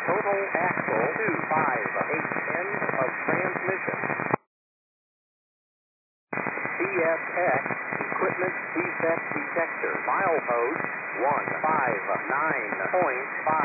total axle 258 end of transmission. CSX equipment defect detector milepost 159.5.